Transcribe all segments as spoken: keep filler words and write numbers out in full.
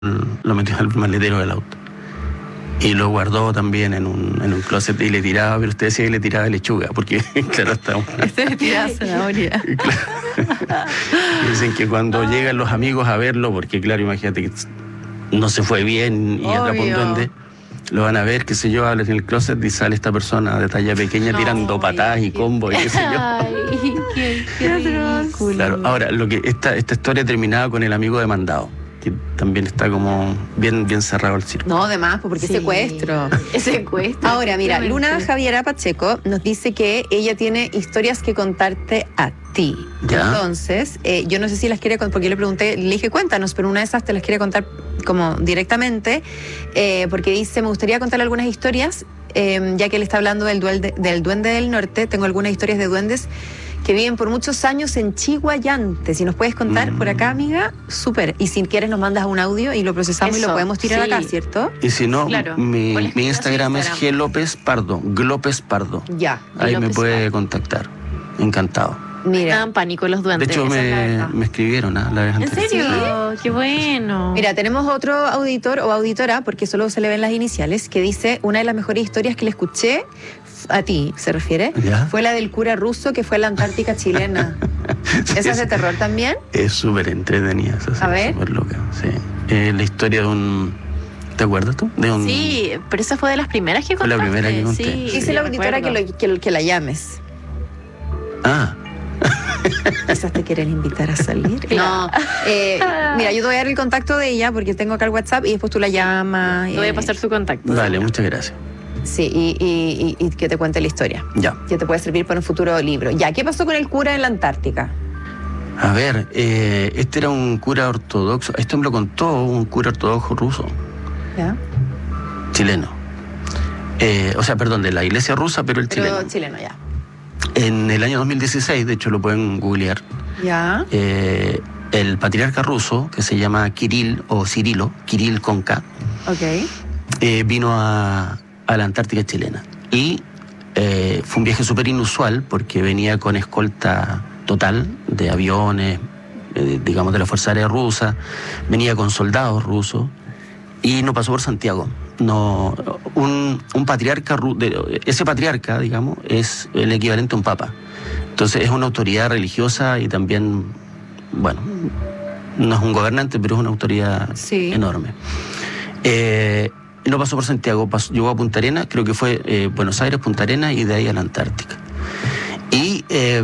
lo metió al maletero del auto. Y lo guardó también en un, en un closet y le tiraba, pero usted decía que le tiraba lechuga, porque claro, está un... Este le tiraba zanahoria. Claro. Dicen que cuando llegan los amigos a verlo, porque claro, imagínate que no se fue bien y Obvio. atrapó un duende, lo van a ver, qué sé yo, hablan en el closet y sale esta persona de talla pequeña No, tirando patadas y combos y qué sé yo. Ay, qué, qué ridículo. Claro, ahora, lo que esta, esta historia terminaba con el amigo demandado, que también está como bien, bien cerrado el circo. No, además, porque Sí. secuestro. Es secuestro. Ahora, mira, efectivamente. Luna Javiera Pacheco nos dice que ella tiene historias que contarte a ti. Ya. Entonces, eh, yo no sé si las quiere contar, porque yo le pregunté, le dije cuéntanos, pero una de esas te las quiere contar como directamente, eh, porque dice, me gustaría contar algunas historias, eh, ya que él está hablando del duende, del duende del norte. Tengo algunas historias de duendes que viven por muchos años en Chihuayante. Si nos puedes contar Mm. por acá, amiga, súper. Y si quieres nos mandas un audio y lo procesamos y lo Eso, podemos tirar sí. acá, ¿cierto? Y si no, Claro. mi, ¿Cuál es mi tu Instagram es Instagram? G López Pardo, Glópez Pardo. Ya. Ahí me López puede Pardo. contactar. Encantado. Me Mira, dan pánico los De duendes. hecho, esa es la me, verdad. me escribieron ¿ah? la vez ¿En anterior. serio? Qué bueno. mira, tenemos otro auditor o auditora, porque solo se le ven las iniciales, que dice, una de las mejores historias que le escuché, a ti se refiere, ¿Ya? fue la del cura ruso que fue a la Antártica chilena. Sí, ¿Esa es de sí. terror también? Es súper entretenida, esa, sí, A ver. súper loca. Sí. Eh, la historia de un... ¿Te acuerdas tú? De un... Sí, pero esa fue de las primeras que Fue la contaste. primera que conté, Sí, sí. Dice la me auditora que, acuerdo. lo- que, que la llames. Ah, Quizás te quieren invitar a salir. No, eh, mira, yo te voy a dar el contacto de ella porque tengo acá el WhatsApp y después tú la llamas. Te voy eh, a pasar su contacto. vale, muchas gracias. Sí, y, y- y- y que te cuente la historia. Ya. Que te puede servir para un futuro libro. Ya, ¿qué pasó con el cura en la Antártica? A ver, eh, este era un cura ortodoxo. Esto me lo contó un cura ortodoxo ruso, ¿Ya? chileno. Eh, o sea, perdón, de la iglesia rusa, pero el Pero chileno. chileno, ya. En el año dos mil dieciséis, de hecho lo pueden googlear, Ya. eh, el patriarca ruso, que se llama Kirill o Cirilo, Kirill con K, Ok. eh, vino a, a la Antártica chilena. Y eh, fue un viaje súper inusual porque venía con escolta total de aviones, eh, digamos de la Fuerza Aérea Rusa, venía con soldados rusos y no pasó por Santiago. No, un, un patriarca, ru- de- ese patriarca, digamos, es el equivalente a un papa. Entonces es una autoridad religiosa y también, bueno, no es un gobernante, pero es una autoridad Sí. enorme. Eh, no pasó por Santiago, pasó- llegó a Punta Arenas, creo que fue eh, Buenos Aires, Punta Arenas y de ahí a la Antártica. Y eh,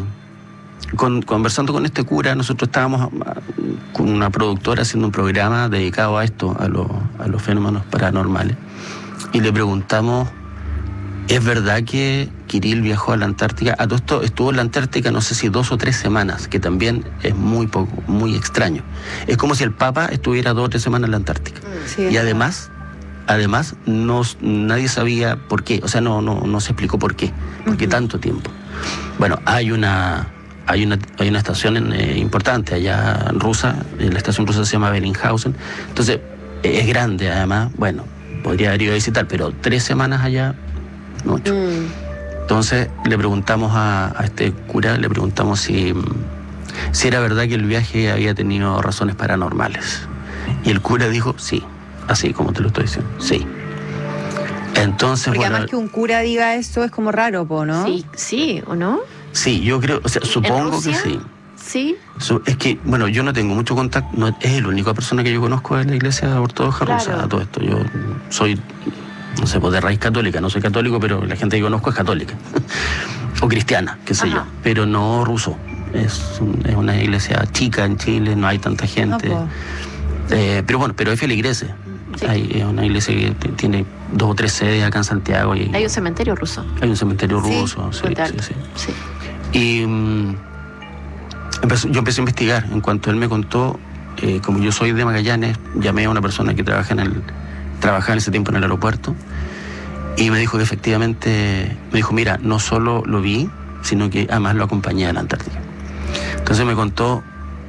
con- conversando con este cura, nosotros estábamos ah, con una productora haciendo un programa dedicado a esto, a, lo- a los fenómenos paranormales. Y le preguntamos, ¿es verdad que Kirill viajó a la Antártica? A todo esto estuvo en la Antártica no sé si dos o tres semanas, que también es muy poco, muy extraño. Es como si el Papa estuviera dos o tres semanas en la Antártica. Sí, Y además, además no, nadie sabía por qué, o sea, no, no, no se explicó por qué, por qué Ujú. tanto tiempo. Bueno, hay una, hay una, hay una estación en, eh, importante allá en rusa, eh, la estación rusa se llama Bellinghausen, entonces eh, es grande además, bueno, podría haber ido a visitar, pero tres semanas allá, mucho. Mm. Entonces le preguntamos a, a este cura, le preguntamos si, si era verdad que el viaje había tenido razones paranormales. Y el cura dijo, sí, así como te lo estoy diciendo, sí. Entonces, Porque bueno, además que un cura diga eso es como raro, po, ¿no? Sí, sí, ¿o no? sí, yo creo, o sea, supongo que Rusia? sí. Sí. Su- Es que, bueno, yo no tengo mucho contacto, no, es la única persona que yo conozco de la iglesia ortodoxa Claro. rusa, a todo esto. Yo soy, no sé, pues de raíz católica, no soy católico, pero la gente que conozco es católica. O cristiana, qué sé Ajá. yo, pero no ruso. Es, un- es una iglesia chica en Chile, no hay tanta No, gente. po. Eh, pero bueno, pero hay feligreses. Sí. Hay es una iglesia que t- tiene dos o tres sedes acá en Santiago y Hay un cementerio ruso. hay un cementerio Sí, ruso. Sí, Brutal. sí, sí. Sí. Y mm, empezó- yo empecé a investigar. En cuanto él me contó, eh, como yo soy de Magallanes, llamé a una persona que trabaja en el, trabajaba en ese tiempo en el aeropuerto y me dijo que efectivamente, me dijo, mira, no solo lo vi, sino que además lo acompañé a la Antártica. Entonces me contó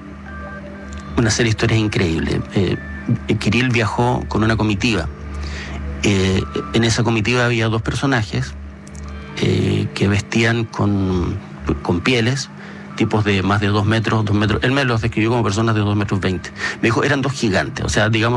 una serie de historias increíbles. Eh, Kirill viajó con una comitiva. Eh, en esa comitiva había dos personajes eh, que vestían con, con pieles tipos de más de dos metros, dos metros. Él me los describió como personas de dos metros veinte. Me dijo, eran dos gigantes, o sea, digamos